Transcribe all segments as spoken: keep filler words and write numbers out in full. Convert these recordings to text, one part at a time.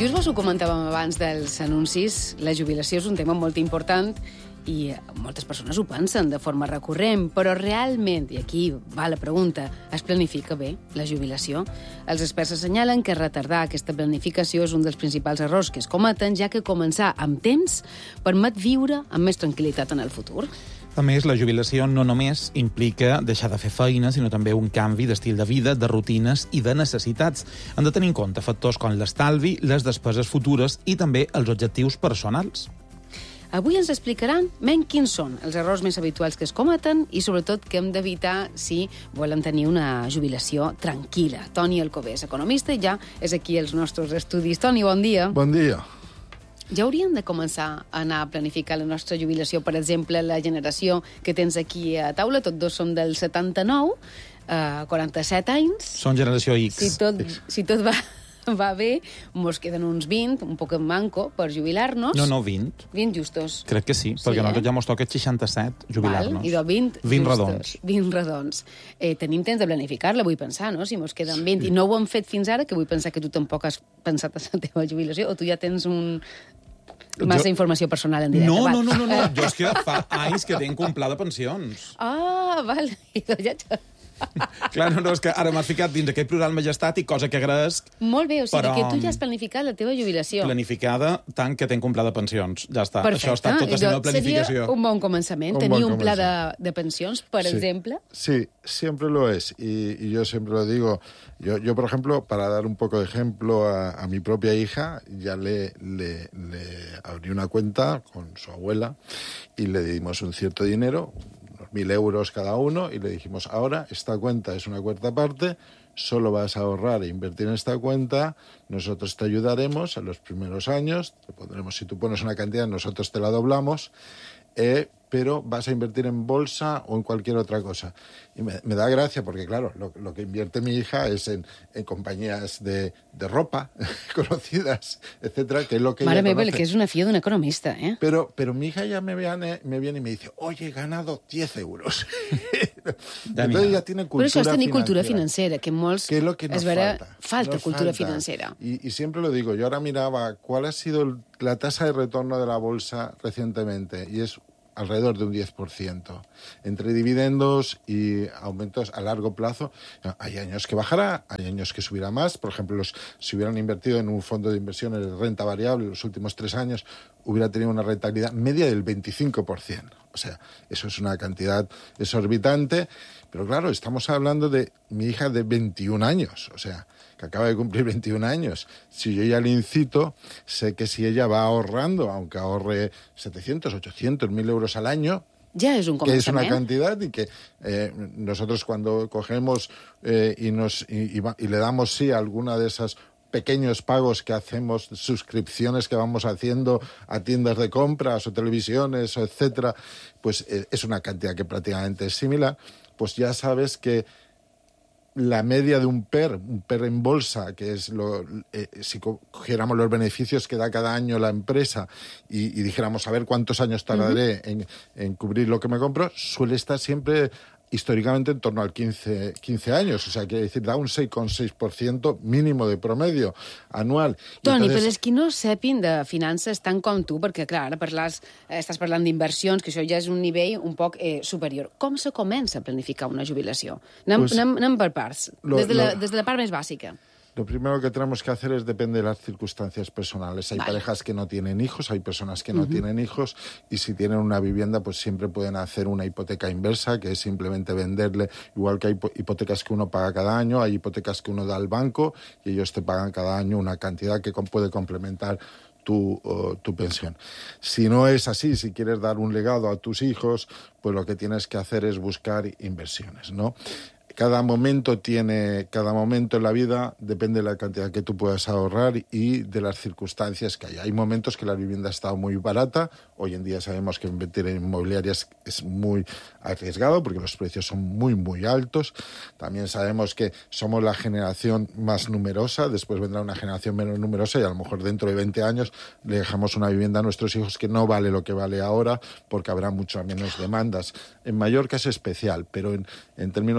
Just vos ho comentàvem abans dels anuncis, la jubilació és un tema molt important i moltes persones ho pensen de forma recurrent, però realment, i aquí va la pregunta, es planifica bé la jubilació? Els experts assenyalen que retardar aquesta planificació és un dels principals errors que es cometen, ja que començar amb temps permet viure amb més tranquil·litat en el futur. A més, la jubilació no només implica deixar de fer feina, sinó també un canvi d'estil de vida, de rutines i de necessitats. Han de tenir en compte factors com l'estalvi, les despeses futures i també els objectius personals. Avui ens explicaran men quins són els errors més habituals que es cometen i, sobretot, què hem d'evitar si volem tenir una jubilació tranquil·la. Toni Alcover és economista i ja és aquí als nostres estudis. Toni, bon dia. Bon dia. Ja hauríem de començar a anar a planificar la nostra jubilació. Per exemple, la generació que tens aquí a taula, tots dos som del setanta-nou, eh, quaranta-set anys. Són generació X. Si tot, si tot va... va bé, mos queden uns vint, un poc en manco, per jubilar-nos. No, no, vint. vint justos. Crec que sí, Sí, perquè eh? a nosaltres ja mos toca jubilar-nos. jubilar-nos. Val, i de vint, vint justos. redons. vint redons. Eh, tenim temps de planificar-la, vull pensar, no?, si mos queden vint. I no ho hem fet fins ara, que vull pensar que tu tampoc has pensat en la teva jubilació, o tu ja tens un... massa Jo- informació personal en directe. No, va. no, no, no, no. Jo és que fa anys que tinc un pla de pensions. Ah, val. I ja... Clar, no, no, és que ara m'has ficat dins aquell plural majestàtic, cosa que agraesc, Molt bé, o sigui Però- que tu ja has planificat la teva jubilació. planificada tant que tinc un pla de pensions. Ja està. Perfecte. Això ha estat tota la meva planificació. Seria un bon començament, Un tenir bon un pla de, començament. de pensions, per Sí. exemple. Sí, siempre lo es. Y, y yo siempre lo digo. Yo, yo, por ejemplo, para dar un poco de ejemplo a, a mi propia hija, ya le, le, le abrí una cuenta con su abuela y le dimos un cierto dinero, unos mil euros cada uno, y le dijimos, ahora esta cuenta es una cuenta aparte, solo vas a ahorrar e invertir en esta cuenta, nosotros te ayudaremos en los primeros años, te pondremos, si tú pones una cantidad, nosotros te la doblamos, eh, pero vas a invertir en bolsa o en cualquier otra cosa. Y me, me da gracia porque, claro, lo, lo que invierte mi hija es en, en compañías de, de ropa conocidas, etcétera, que es lo que Mare ella meva, conoce. que és una filla d'un economista, eh? Pero, pero mi hija ya me viene, me viene y me dice, oye, he ganado diez euros. Entonces ya tiene Però cultura això és tenir cultura financiera. financera, que molts... Que es lo que nos es vera, falta. falta Nos cultura falta. financera. Y, y siempre lo digo, yo ahora miraba cuál ha sido el- la tasa de retorno de la bolsa recientemente y es alrededor de un diez por ciento. Entre dividendos y aumentos a largo plazo, hay años que bajará, hay años que subirá más. Por ejemplo, los, si hubieran invertido en un fondo de inversiones de renta variable los últimos tres años, hubiera tenido una rentabilidad media del veinticinco por ciento. O sea, eso es una cantidad exorbitante. Pero claro, estamos hablando de mi hija de veintiún años, o sea, que acaba de cumplir veintiún años. Si yo ya le incito, sé que si ella va ahorrando, aunque ahorre setecientos, ochocientos, mil euros al año, Ja és un que es una començament. cantidad y que eh, nosotros cuando cogemos eh, y, nos, y, y va- y le damos sí a alguna de esas pequeños pagos que hacemos, suscripciones que vamos haciendo a tiendas de compras o televisiones, o etcétera, pues eh, es una cantidad que prácticamente es similar, pues ya sabes que la media de un P E R, un P E R en bolsa, que es lo, eh, si cogiéramos los beneficios que da cada año la empresa y, y dijéramos a ver cuántos años tardaré uh-huh. en, en cubrir lo que me compro, suele estar siempre históricamente en torno al quince, quince años. O sea, quiere decir, da un seis coma seis por ciento mínimo de promedio anual. Toni, entonces... per als qui no sepin de finances tant com tu, perquè, clar, ara parles, eh, estàs parlant d'inversions, que això ja és un nivell un poc eh, superior. Com se comença a planificar una jubilació? Anem, Pues, anem, anem per parts, lo, des, de la, lo... des de la part més bàsica. Lo primero que tenemos que hacer es depende de las circunstancias personales. Hay vale. parejas que no tienen hijos, hay personas que no uh-huh. tienen hijos y si tienen una vivienda pues siempre pueden hacer una hipoteca inversa, que es simplemente venderle, igual que hay hipotecas que uno paga cada año, hay hipotecas que uno da al banco y ellos te pagan cada año una cantidad que puede complementar Tu, uh, tu pensión. Si no es así, si quieres dar un legado a tus hijos, pues lo que tienes que hacer es buscar inversiones, ¿no? Cada momento tiene, cada momento en la vida depende de la cantidad que tú puedas ahorrar y de las circunstancias que hay. Hay momentos que la vivienda ha estado muy barata. Hoy en día sabemos que invertir en inmobiliarias es muy arriesgado porque los precios son muy, muy altos. También sabemos que somos la generación más numerosa. Después vendrá una generación menos numerosa y a lo mejor dentro de veinte años le dejamos una vivienda a nuestros hijos que no vale lo que vale ahora porque habrá mucho menos demandas. En Mallorca es especial, pero en, en términos generales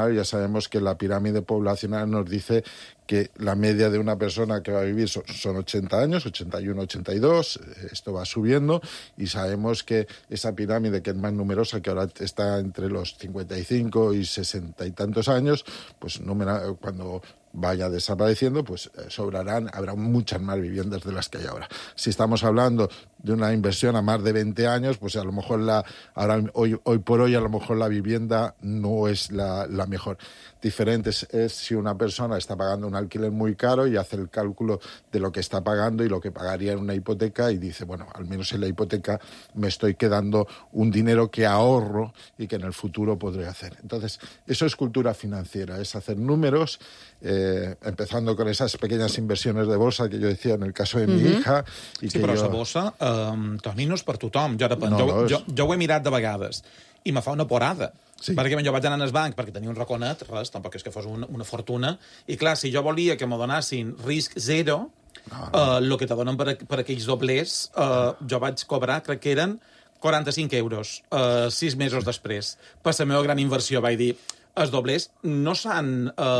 poblacional, ya sabemos que la pirámide poblacional nos dice que la media de una persona que va a vivir son, son ochenta años, ochenta y uno, ochenta y dos, esto va subiendo, y sabemos que esa pirámide, que es más numerosa, que ahora está entre los cincuenta y cinco y sesenta y tantos años, pues numera, cuando vaya desapareciendo, pues eh, sobrarán, habrá muchas más viviendas de las que hay ahora. Si estamos hablando de una inversión a más de veinte años, pues a lo mejor la, ahora, hoy, hoy por hoy a lo mejor la vivienda no es la, la mejor. Diferente es, es si una persona está pagando un alquiler muy caro y hace el cálculo de lo que está pagando y lo que pagaría en una hipoteca y dice, bueno, al menos en la hipoteca me estoy quedando un dinero que ahorro y que en el futuro podré hacer. Entonces, eso es cultura financiera, es hacer números, eh, empezando con esas pequeñas inversiones de bolsa que yo decía en el caso de mi uh-huh. hija. I sí, que però jo... la bossa, eh, Toni, no és per tothom. Jo, depèn, no, jo, no és... jo, jo ho he mirat de vegades i me fa una porada. Sí. Perquè jo vaig anar al banc perquè tenia un raconet, res, tampoc és que fos una, una fortuna, i clar, si jo volia que me donassin risc zero, no, no. Eh, el que te donen per, per aquells doblers, eh, jo vaig cobrar, crec que eren quaranta-cinc euros, eh, sis mesos sí. després. Per la meva gran inversió vaig dir, els doblers no s'han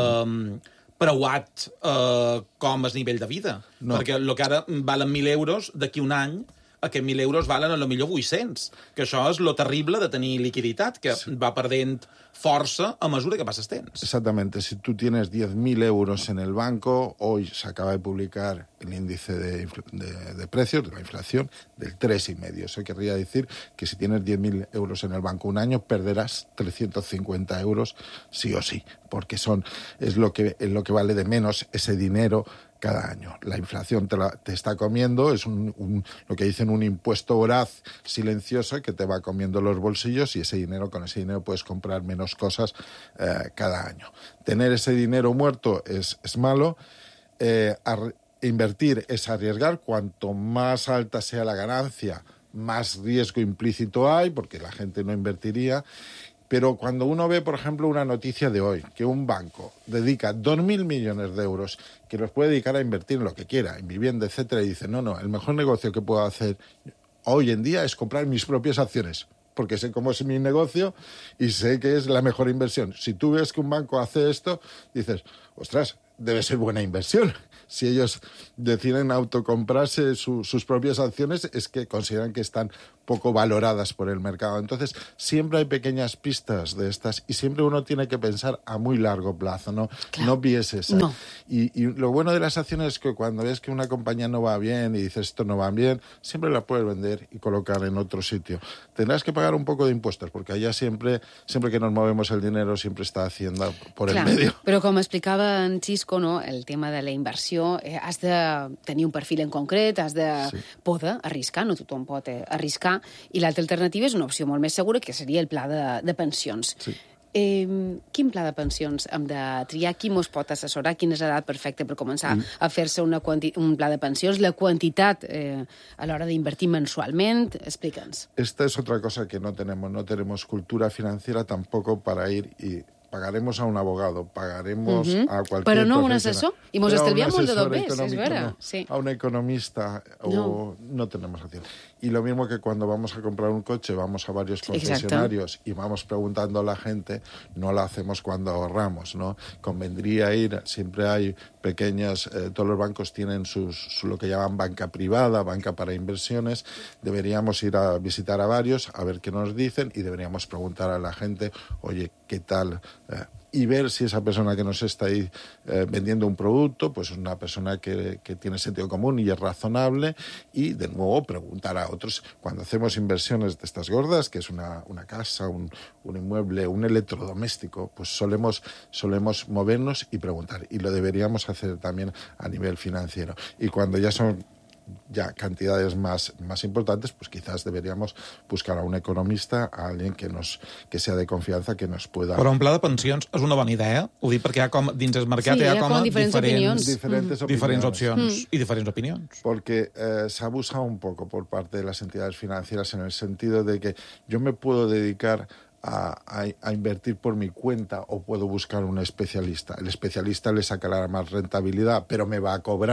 eh, preuat eh, com el nivell de vida, no. perquè el que ara valen mil euros, d'aquí un any, aquests mil euros valen a lo millor vuit-cents, que això és lo terrible de tenir liquiditat, que sí. va perdent força a mesura que pasas temps. Exactamente. Si tú tienes diez mil euros en el banco, hoy se acaba de publicar el índice de, de, de precios, de la inflación, del tres coma cinco. Eso querría decir que si tienes diez mil euros en el banco un año, perderás trescientos cincuenta euros sí o sí, porque son, es, lo que, es lo que vale de menos ese dinero cada año. La inflación te, la, te está comiendo, es un, un, lo que dicen un impuesto voraz silencioso que te va comiendo los bolsillos y ese dinero, con ese dinero puedes comprar menos cosas eh, cada año. Tener ese dinero muerto es, es malo. Eh, ar, invertir es arriesgar. Cuanto más alta sea la ganancia, más riesgo implícito hay, porque la gente no invertiría. Pero cuando uno ve, por ejemplo, una noticia de hoy, que un banco dedica dos mil millones de euros, que los puede dedicar a invertir en lo que quiera, en vivienda, etcétera, y dice, no, no, el mejor negocio que puedo hacer hoy en día es comprar mis propias acciones, porque sé cómo es mi negocio y sé que es la mejor inversión. Si tú ves que un banco hace esto, dices, ostras, debe ser buena inversión. Si ellos deciden autocomprarse su, sus propias acciones, es que consideran que están poco valoradas por el mercado. Entonces, siempre hay pequeñas pistas de estas y siempre uno tiene que pensar a muy largo plazo, no, claro. no vieses. No. Y, y lo bueno de las acciones es que cuando ves que una compañía no va bien y dices esto no va bien, siempre la puedes vender y colocar en otro sitio. Tendrás que pagar un poco de impuestos, porque allá siempre, siempre que nos movemos el dinero, siempre está Hacienda por Clar, el medio. Però com explicava en Xisco, no, el tema de la inversió, eh, has de tenir un perfil en concret, has de sí. poder arriscar, no tothom pot eh, arriscar, i l'altra alternativa és una opció molt més segura, que seria el pla de, de pensions. Sí. Eh, quin pla de pensions hem de triar? Qui mos pot assessorar? Quina és l'edat perfecta per començar mm. a fer-se una quanti- un pla de pensions? La quantitat eh, a l'hora d'invertir mensualment? Explica'ns. Esta es otra cosa que no tenemos. No tenemos cultura financiera tampoco para ir y... Pagaremos a un abogado, pagaremos uh-huh. a cualquier Però no un assessor? I mos estalviem molt de doblers, és vera. No. Sí. A un economista o no. no tenemos opción. Y lo mismo que cuando vamos a comprar un coche, vamos a varios concesionarios Exacto. y vamos preguntando a la gente, no lo hacemos cuando ahorramos, ¿no? Convendría ir, siempre hay pequeñas, eh, todos los bancos tienen sus, su, lo que llaman banca privada, banca para inversiones, deberíamos ir a visitar a varios, a ver qué nos dicen y deberíamos preguntar a la gente, oye, ¿qué tal? Eh, y ver si esa persona que nos está ahí eh, vendiendo un producto, pues es una persona que, que tiene sentido común y es razonable, y de nuevo preguntar a otros. Cuando hacemos inversiones de estas gordas, que es una, una casa, un, un inmueble, un electrodoméstico, pues solemos, solemos movernos y preguntar, y lo deberíamos hacer también a nivel financiero. Y cuando ya son ya cantidades más, más importantes, pues quizás deberíamos buscar a un economista, a alguien que nos que sea de confianza, que nos pueda... Però un pla de pensions és una bona idea. Ho dic perquè hi ha com, dins el mercat sí, hi ha, hi ha com, com diferents, diferents, diferentes, mm. diferents opcions mm. y diferents opinions. Porque eh, se abusa un poco por parte de las entidades financieras en el sentido de que yo me puedo dedicar A, a, a invertir por mi cuenta o puedo buscar un especialista. El especialista le sacará más rentabilidad, pero me va a cobrar.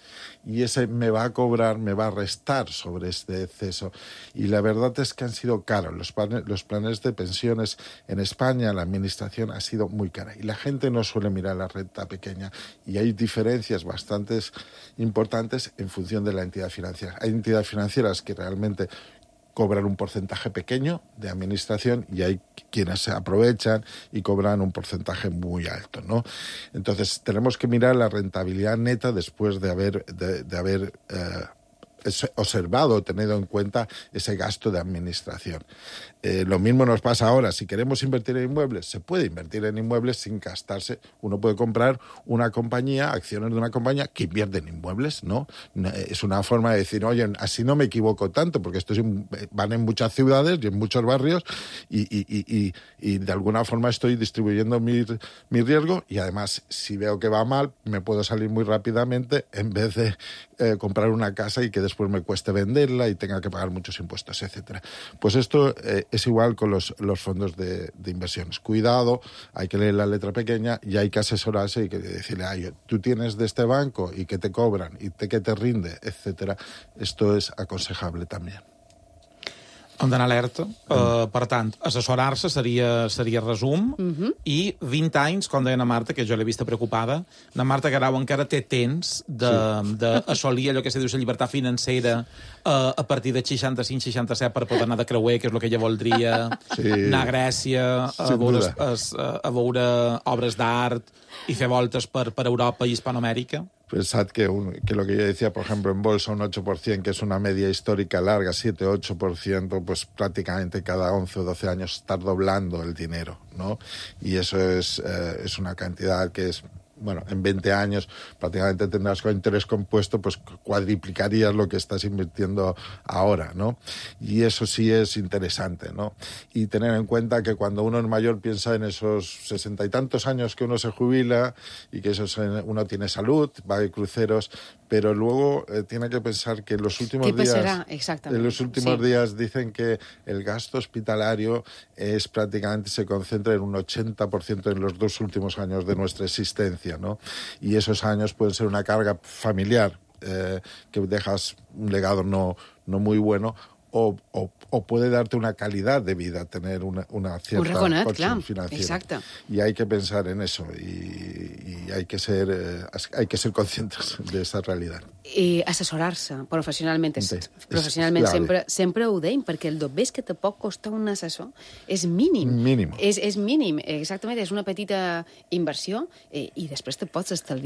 y ese me va a cobrar, me va a restar sobre este exceso. Y la verdad es que han sido caros. Los planes, los planes de pensiones en España, la administración ha sido muy cara. Y la gente no suele mirar la renta pequeña. Y hay diferencias bastante importantes en función de la entidad financiera. Hay entidades financieras que realmente cobran un porcentaje pequeño de administración y hay quienes se aprovechan y cobran un porcentaje muy alto, ¿no? Entonces tenemos que mirar la rentabilidad neta después de haber, de, de haber eh, observado, tenido en cuenta ese gasto de administración. Eh, lo mismo nos pasa ahora. Si queremos invertir en inmuebles, se puede invertir en inmuebles sin gastarse. Uno puede comprar una compañía, acciones de una compañía que invierte en inmuebles, ¿no? Es una forma de decir, oye, así no me equivoco tanto, porque estos van en muchas ciudades y en muchos barrios y, y, y, y, y de alguna forma estoy distribuyendo mi, mi riesgo y además, si veo que va mal, me puedo salir muy rápidamente en vez de eh, comprar una casa y que después me cueste venderla y tenga que pagar muchos impuestos, etcétera. Pues esto eh, es igual con los, los fondos de, de inversiones. Cuidado, hay que leer la letra pequeña y hay que asesorarse y que decirle, ay, tú tienes de este banco y que te cobran y te, que te rinde, etcétera. Esto es aconsejable también. Hem d'anar alerta. Mm. Uh, per tant, assessorar-se seria, seria resum, mm-hmm. i vint anys, com deia na Marta, que jo l'he vista preocupada, na Marta Garau encara té temps d'assolir sí. allò que se diu la llibertat financera uh, a partir de seixanta-cinc seixanta-set per poder anar de creuer, que és el que ella voldria, sí. anar a Grècia, a veure, a, a veure obres d'art i fer voltes per, per Europa i Hispanoamèrica. Pensad que, un, que lo que yo decía, por ejemplo, en bolsa un ocho por ciento, que es una media histórica larga, siete ocho por ciento, pues prácticamente cada once o doce años estar doblando el dinero, ¿no? Y eso es, eh, es una cantidad que es... Bueno, en veinte años prácticamente tendrás con interés compuesto, pues cuadriplicarías lo que estás invirtiendo ahora, ¿no? Y eso sí es interesante, ¿no? Y tener en cuenta que cuando uno es mayor piensa en esos sesenta y tantos años que uno se jubila y que eso es, uno tiene salud, va de cruceros, pero luego eh, tiene que pensar que en los últimos ¿Qué días... pasará? Exactamente. En los últimos sí. días dicen que el gasto hospitalario es prácticamente, se concentra en un ochenta por ciento en los dos últimos años de nuestra existencia, ¿no? Y esos años pueden ser una carga familiar eh, que dejas un legado no, no muy bueno o, o, o puede darte una calidad de vida, tener una, una cierta reconat, clar, financiera. exacte. Y hay que pensar en eso y, y hay que ser eh, hay que ser conscientes de esa realidad. I assessorar-se professionalment. És, és professionalment sempre, sempre ho deim, perquè el dobbers que te pot costar un assessor és mínim. Mínim. És, és mínim, exactament. És una petita inversió eh, i després te pots estalviar